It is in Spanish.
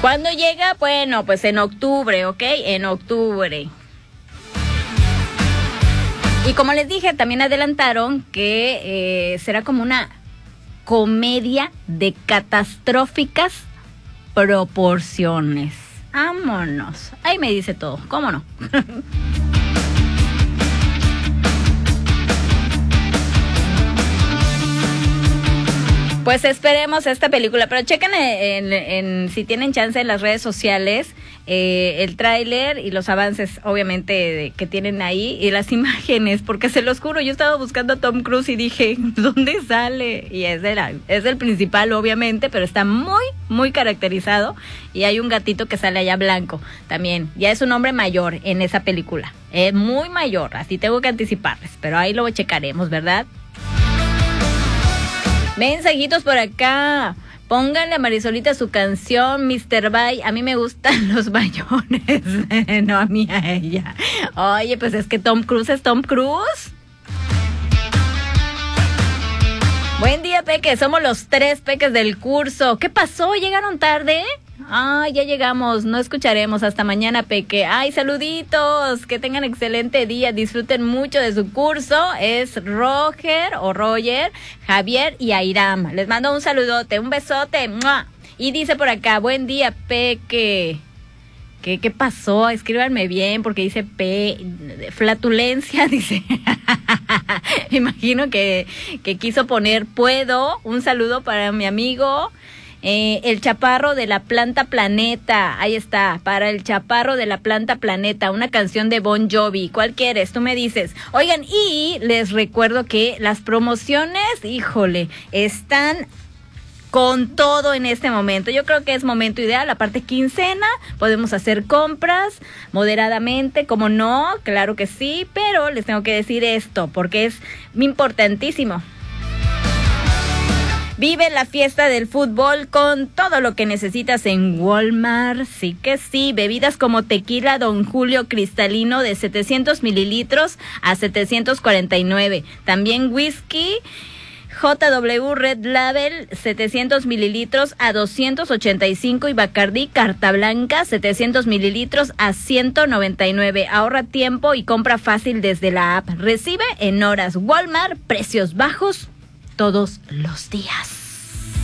¿Cuándo llega? Bueno, pues en octubre, ¿ok? En octubre. Y como les dije, también adelantaron que será como una comedia de catastróficas proporciones. Vámonos. Ahí me dice todo, ¿cómo no? Pues esperemos esta película, pero chequen si tienen chance en las redes sociales el tráiler y los avances, obviamente, que tienen ahí y las imágenes, porque se los juro, yo estaba buscando a Tom Cruise y dije, ¿dónde sale? Y es el principal, obviamente, pero está muy, muy caracterizado y hay un gatito que sale allá blanco también. Ya es un hombre mayor en esa película, muy mayor, así tengo que anticiparles, pero ahí lo checaremos, ¿verdad? Mensajitos por acá. Pónganle a Marisolita su canción, Mr. Bye. A mí me gustan los bayones. No, a mí a ella. Oye, pues es que Tom Cruise es Tom Cruise. Buen día, Peque. Somos los 3 peques del curso. ¿Qué pasó? ¿Llegaron tarde? Ay, ya llegamos, no escucharemos hasta mañana, Peque. Ay, saluditos, que tengan excelente día, disfruten mucho de su curso. Es Roger, Javier y Airam. Les mando un saludote, un besote. ¡Mua! Y dice por acá, buen día, Peque. ¿Qué pasó? Escríbanme bien, porque dice flatulencia, dice. Imagino que quiso poner puedo. Un saludo para mi amigo. El Chaparro de la Planta Planeta, ahí está, para el Chaparro de la Planta Planeta, una canción de Bon Jovi. ¿Cuál quieres? Tú me dices. Oigan, y les recuerdo que las promociones, híjole, están con todo en este momento. Yo creo que es momento ideal, aparte quincena, podemos hacer compras moderadamente, como no, claro que sí, pero les tengo que decir esto, porque es importantísimo. Vive la fiesta del fútbol con todo lo que necesitas en Walmart. Sí que sí, bebidas como tequila Don Julio cristalino de 700 mililitros a 749. También whisky JW Red Label 700 mililitros a 285 y Bacardí Carta Blanca 700 mililitros a 199. Ahorra tiempo y compra fácil desde la app. Recibe en horas. Walmart, precios bajos todos los días.